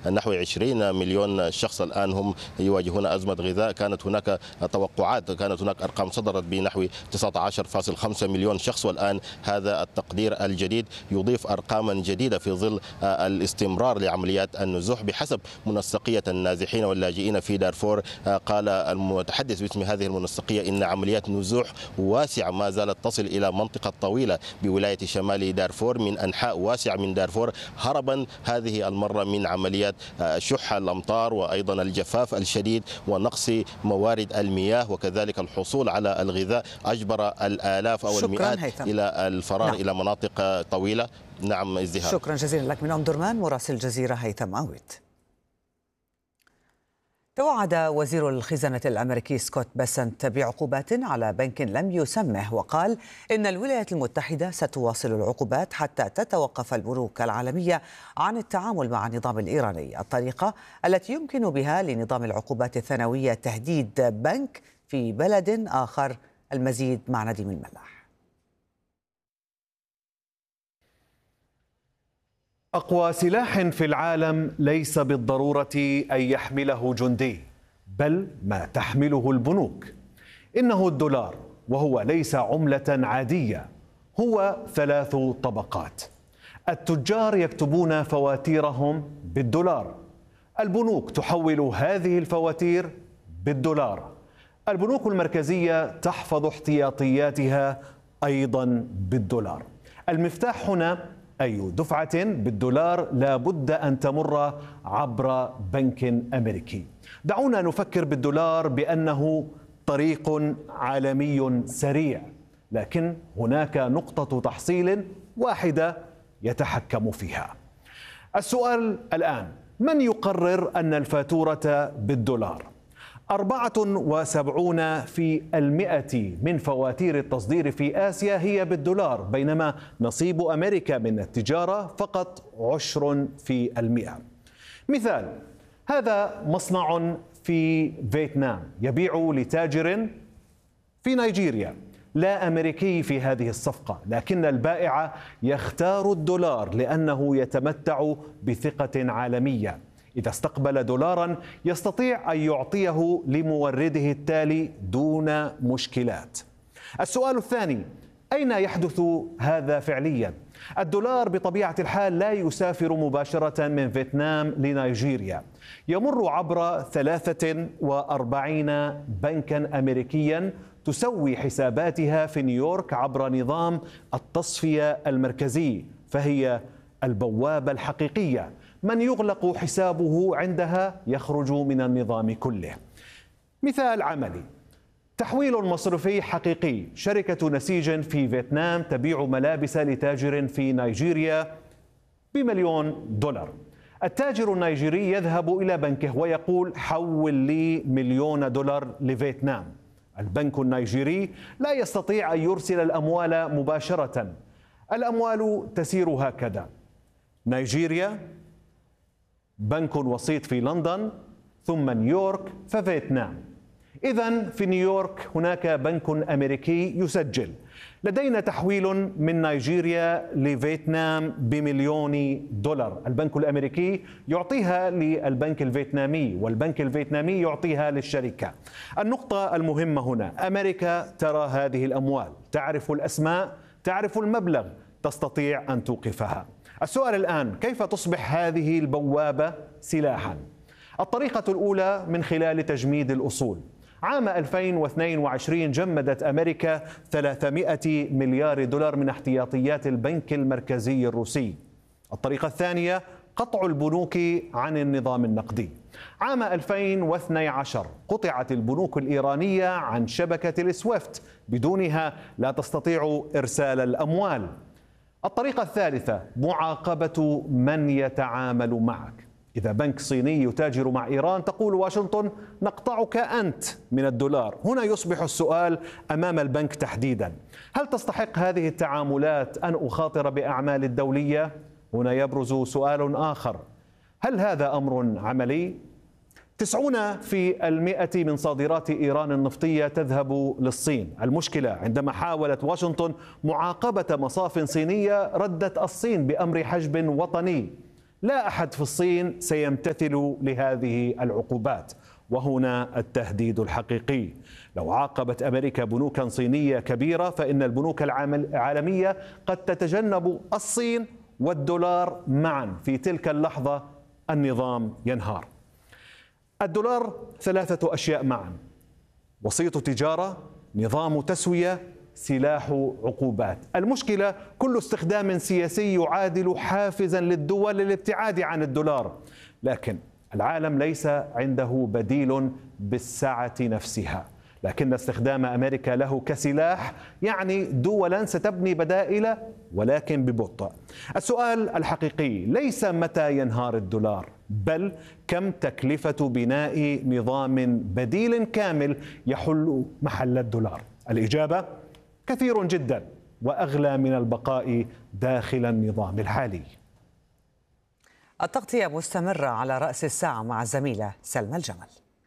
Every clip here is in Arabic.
نحو 20 مليون شخص الآن هم يواجهون أزمة غذاء. كانت هناك توقعات، كانت هناك أرقام صدرت بنحو 19.5 مليون شخص، والآن هذا التقدير الجديد يضيف أرقاما جديدة في ظل الاستمرار لعمليات النزوح. بحسب منسقية النازحين واللاجئين في دارفور، قال المتحدث باسم هذه المنسقية إن عمليات نزوح واسعة ما زالت تصل إلى منطقة طويلة بولاية شمال دارفور من أنحاء واسعة من دارفور، هربا هذه المرة من عمليات شح الأمطار وأيضا الجفاف الشديد ونقص موارد المياه وكذلك الحصول على الغذاء أجبر الآلاف أو المئات إلى الفرار إلى مناطق طويلة. نعم ازدهار. شكرا جزيلا لك من أم درمان مراسل الجزيرة هيثم عويد. توعد وزير الخزانة الأمريكي سكوت بيسنت بعقوبات على بنك لم يسمه، وقال إن الولايات المتحدة ستواصل العقوبات حتى تتوقف البنوك العالمية عن التعامل مع النظام الإيراني، الطريقة التي يمكن بها لنظام العقوبات الثانوية تهديد بنك في بلد آخر. المزيد مع نديم الملاح. أقوى سلاح في العالم ليس بالضرورة أن يحمله جندي، بل ما تحمله البنوك. إنه الدولار، وهو ليس عملة عادية، هو 3 طبقات. التجار يكتبون فواتيرهم بالدولار، البنوك تحول هذه الفواتير بالدولار، البنوك المركزية تحفظ احتياطياتها أيضا بالدولار. المفتاح هنا أي دفعة بالدولار لا بد أن تمر عبر بنك أمريكي. دعونا نفكر بالدولار بأنه طريق عالمي سريع، لكن هناك نقطة تحصيل واحدة يتحكم فيها. السؤال الآن: من يقرر أن الفاتورة بالدولار؟ 74% من فواتير التصدير في آسيا هي بالدولار، بينما نصيب أمريكا من التجارة فقط 10%. مثال: هذا مصنع في فيتنام يبيع لتاجر في نيجيريا، لا أمريكي في هذه الصفقة، لكن البائع يختار الدولار لأنه يتمتع بثقة عالمية. إذا استقبل دولارا يستطيع أن يعطيه لمورده التالي دون مشكلات. السؤال الثاني: أين يحدث هذا فعليا؟ الدولار بطبيعة الحال لا يسافر مباشرة من فيتنام لنيجيريا، يمر عبر 43 بنكا أمريكيا تسوي حساباتها في نيويورك عبر نظام التصفية المركزي، فهي البوابة الحقيقية. من يغلق حسابه عندها يخرج من النظام كله. مثال عملي: تحويل مصرفي حقيقي. شركة نسيج في فيتنام تبيع ملابس لتاجر في نيجيريا ب1,000,000 دولار. التاجر النيجيري يذهب إلى بنكه ويقول: حول لي 1,000,000 دولار لفيتنام. البنك النيجيري لا يستطيع أن يرسل الأموال مباشرة، الأموال تسير هكذا: نيجيريا، بنك وسيط في لندن، ثم نيويورك، ففيتنام. إذن في نيويورك هناك بنك أمريكي يسجل: لدينا تحويل من نيجيريا لفيتنام ب1,000,000 دولار. البنك الأمريكي يعطيها للبنك الفيتنامي، والبنك الفيتنامي يعطيها للشركة. النقطة المهمة هنا: أمريكا ترى هذه الأموال، تعرف الأسماء، تعرف المبلغ، تستطيع أن توقفها. السؤال الآن: كيف تصبح هذه البوابة سلاحا؟ الطريقة الأولى من خلال تجميد الأصول. عام 2022 جمدت أمريكا 300 مليار دولار من احتياطيات البنك المركزي الروسي. الطريقة الثانية: قطع البنوك عن النظام النقدي. عام 2012 قطعت البنوك الإيرانية عن شبكة السويفت، بدونها لا تستطيع إرسال الأموال. الطريقة الثالثة: معاقبة من يتعامل معك. إذا بنك صيني يتاجر مع إيران تقول واشنطن: نقطعك أنت من الدولار. هنا يصبح السؤال أمام البنك تحديدا: هل تستحق هذه التعاملات أن أخاطر بأعمال الدولية؟ هنا يبرز سؤال آخر: هل هذا أمر عملي؟ 90% من صادرات إيران النفطية تذهب للصين. المشكلة عندما حاولت واشنطن معاقبة مصاف صينية ردت الصين بأمر حجب وطني. لا أحد في الصين سيمتثل لهذه العقوبات، وهنا التهديد الحقيقي. لو عاقبت أمريكا بنوكا صينية كبيرة فإن البنوك العالمية قد تتجنب الصين والدولار معا. في تلك اللحظة النظام ينهار. الدولار 3 أشياء معا: وسيط تجارة، نظام تسوية، سلاح عقوبات. المشكلة كل استخدام سياسي يعادل حافزا للدول للابتعاد عن الدولار، لكن العالم ليس عنده بديل بالسعة نفسها، لكن استخدام أمريكا له كسلاح يعني دولا ستبني بدائل ولكن ببطء. السؤال الحقيقي ليس متى ينهار الدولار، بل كم تكلفة بناء نظام بديل كامل يحل محل الدولار. الإجابة كثير جدا، وأغلى من البقاء داخل النظام الحالي. التغطية مستمرة على رأس الساعة مع الزميلة سلمى الجمل.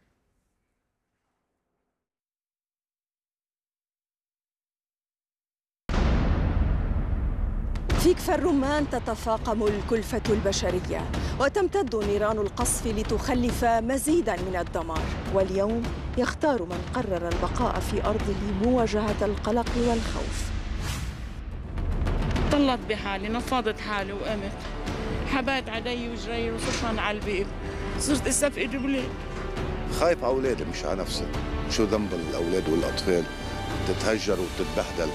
في كفر الرمان تتفاقم الكلفة البشرية وتمتد نيران القصف لتخلف مزيدا من الدمار، واليوم يختار من قرر البقاء في أرضه مواجهة القلق والخوف. طلت بحالي، نفضت حالي وقمت، حبات علي وجري وصرت على البيت، صرت استفقد بلاد. خايف على أولادي مش على نفسي. شو ذنب الأولاد والأطفال تتهجر وتتبهدل؟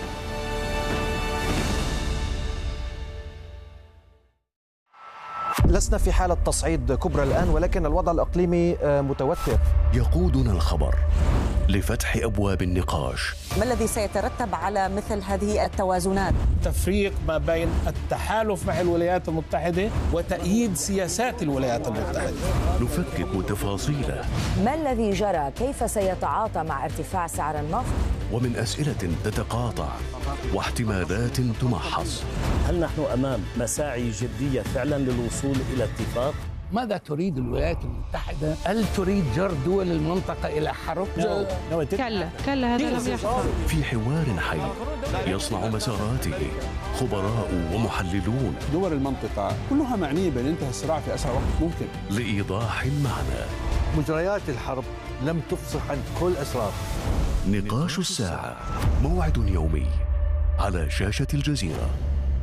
لسنا في حالة تصعيد كبرى الآن، ولكن الوضع الإقليمي متوتر. يقودنا الخبر لفتح أبواب النقاش. ما الذي سيترتب على مثل هذه التوازنات؟ تفريق ما بين التحالف مع الولايات المتحدة وتأييد سياسات الولايات المتحدة. نفكك تفاصيله. ما الذي جرى؟ كيف سيتعاطى مع ارتفاع سعر النفط؟ ومن أسئلة تتقاطع واحتمالات تمحص. هل نحن أمام مساعي جدية فعلا للوصول إلى اتفاق؟ ماذا تريد الولايات المتحدة؟ هل تريد جر دول المنطقة إلى حرب؟ كلا هذا لم يحصل. في حوار حي يصنع مساراته خبراء ومحللون. دول المنطقة كلها معنية بانتهاء الصراع في أسرع وقت ممكن. لإيضاح المعنى. مجريات الحرب لم تفصح عن كل أسرار. نقاش الساعة، موعد يومي على شاشة الجزيرة.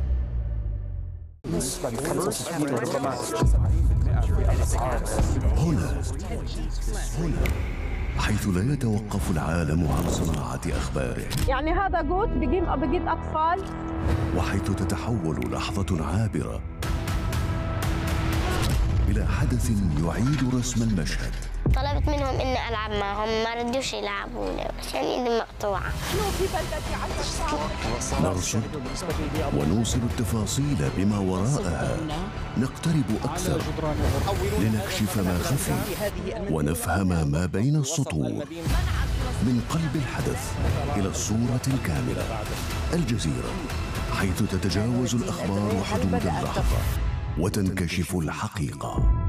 هنا حيث لا يتوقف العالم عن صناعة أخباره. يعني هذا جوت بجيب أطفال. وحيث تتحول لحظة عابرة إلى حدث يعيد رسم المشهد. طلبت منهم إني ألعب معهم، ما ردوش يلعبوني عشان إيدي مقطوعة. نرصد ونوصل التفاصيل بما وراءها، نقترب أكثر لنكشف ما خفي ونفهم ما بين السطور. من قلب الحدث إلى الصورة الكاملة. الجزيرة، حيث تتجاوز الأخبار حدود اللحظة وتنكشف الحقيقة.